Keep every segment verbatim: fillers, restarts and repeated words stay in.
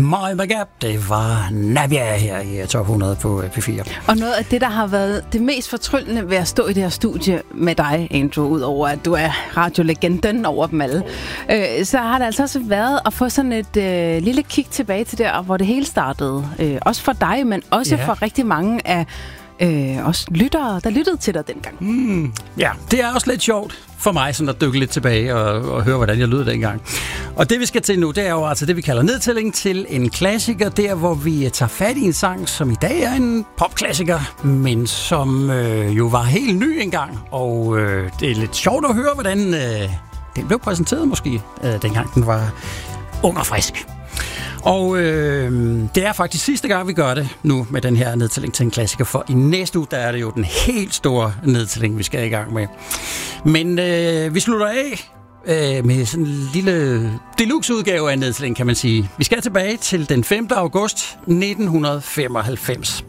Mind the Gap. Det var Nabia her i Top hundrede på P fire. Og noget af det, der har været det mest fortryllende ved at stå i det her studie med dig, Andrew, udover at du er radiolegenden over dem alle, øh, så har det altså også været at få sådan et øh, lille kig tilbage til der, hvor det hele startede. Øh, også for dig, men også ja. for rigtig mange af øh, os lyttere, der lyttede til dig dengang. Mm, ja, det er også lidt sjovt for mig sådan at dykke lidt tilbage og, og høre, hvordan jeg lød dengang. Og det, vi skal til nu, det er jo altså det, vi kalder nedtælling til en klassiker, der hvor vi tager fat i en sang, som i dag er en popklassiker, men som øh, jo var helt ny engang. Og øh, det er lidt sjovt at høre, hvordan øh, den blev præsenteret måske, øh, dengang den var ung og frisk. Og øh, det er faktisk sidste gang, vi gør det nu med den her nedtælling til en klassiker, for i næste uge, der er det jo den helt store nedtælling, vi skal i gang med. Men øh, vi slutter af øh, med sådan en lille deluxe-udgave af nedtælling, kan man sige. Vi skal tilbage til den femte august nitten femoghalvfems.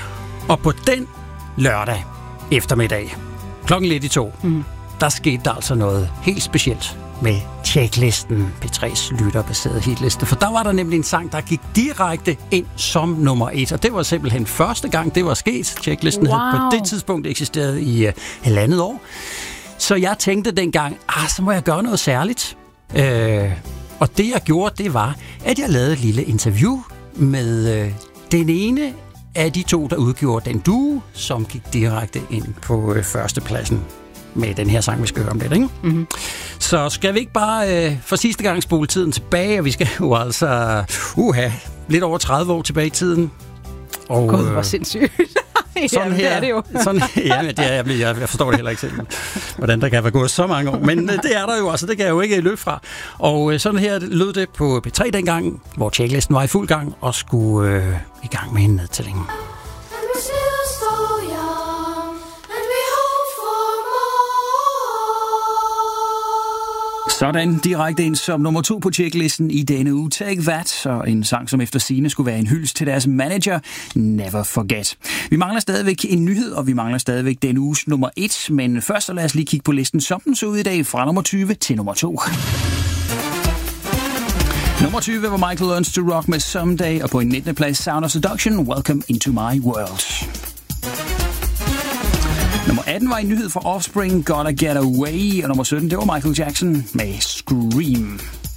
Og på den lørdag eftermiddag, klokken lidt i to, mm. der skete der altså noget helt specielt med Tjeklisten, P tre's lytterbaserede hitliste. For der var der nemlig en sang, der gik direkte ind som nummer et. Og det var simpelthen første gang, det var sket. Tjeklisten wow. havde på det tidspunkt eksisteret i uh, halvandet år. Så jeg tænkte dengang, ah, så må jeg gøre noget særligt. Uh, og det jeg gjorde, det var, at jeg lavede et lille interview med uh, den ene af de to, der udgjorde den duo, som gik direkte ind på uh, førstepladsen med den her sang, vi skal høre om lidt, ikke? Mm-hmm. Så skal vi ikke bare øh, for sidste gang spole tiden tilbage, og vi skal jo altså uha, lidt over tredive år tilbage i tiden. Og, God, hvor sindssygt. Sådan her, her, det er det jo. Sådan, ja, det er, jeg, jeg forstår det heller ikke selv, hvordan der kan være gået så mange år. Men øh, det er der jo, altså det kan jeg jo ikke løbe fra. Og øh, sådan her lød det på P tre dengang, hvor Tjeklisten var i fuld gang og skulle øh, i gang med en nedtælling. Sådan, direkte ind som nummer to på tjeklisten i denne uge. Take That, og en sang, som efter sigende skulle være en hyldest til deres manager, Never Forget. Vi mangler stadigvæk en nyhed, og vi mangler stadigvæk denne uges nummer et, men først så lad os lige kigge på listen, som den så ud i dag, fra nummer tyve til nummer to. Nummer tyve var Michael Learns to Rock med Someday, og på en nittende plads Sound of Seduction, Welcome into My World. Nummer atten var en nyhed fra Offspring, Gotta Get Away, og nummer sytten, det var Michael Jackson med Scream.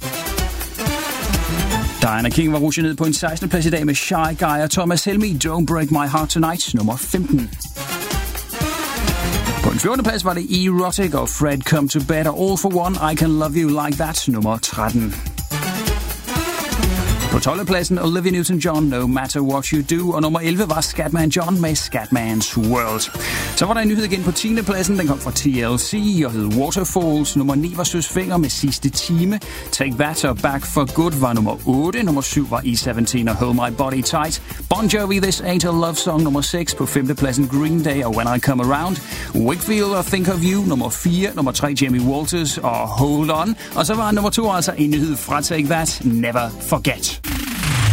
Diana King var rushet ned på en sekstende plads i dag med Shy Guy og Thomas Helmig, Don't Break My Heart Tonight, nummer femten. På en fjortende plads var det Erotic og Fred Come to Bed og All for One, I Can Love You Like That, nummer tretten. På tolvte pladsen Olivia Newton-John, No Matter What You Do, og nummer elleve var Scatman John med Scatman's World. Så var der en nyhed igen på tiende pladsen, den kom fra T L C og hed Waterfalls. Nummer ni var Søs Finger med Sidste Time. Take That og Back for Good var nummer otte. Nummer syv var E sytten og Hold My Body Tight. Bon Jovi, This Ain't a Love Song, nummer seks. På femte pladsen Green Day og When I Come Around. Wakefield og Think of You, nummer fire. Nummer tre Jamie Walters og Hold On. Og så var nummer to altså en nyhed fra Take That, Never Forget.